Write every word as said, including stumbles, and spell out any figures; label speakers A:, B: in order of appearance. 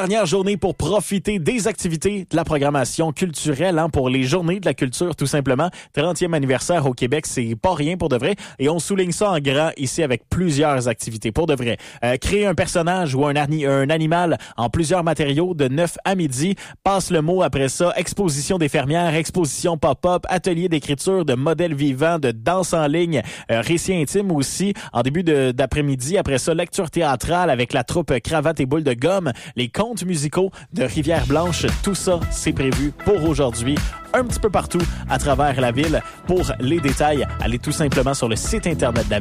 A: Dernière journée pour profiter des activités de la programmation culturelle hein, pour les journées de la culture tout simplement. trentième anniversaire au Québec, c'est pas rien pour de vrai et on souligne ça en grand ici avec plusieurs activités pour de vrai. Euh, créer un personnage ou un, ani- un animal en plusieurs matériaux de neuf à midi. Passe le mot après ça. Exposition des fermières, exposition pop-up, atelier d'écriture, de modèles vivants, de danse en ligne, euh, récit intime aussi en début de, d'après-midi. Après ça, lecture théâtrale avec la troupe Cravate et Boule de Gomme, les contes musicaux de Rivière-Blanche. Tout ça, c'est prévu pour aujourd'hui, un petit peu partout à travers la ville. Pour les détails, allez tout simplement sur le site Internet de la ville.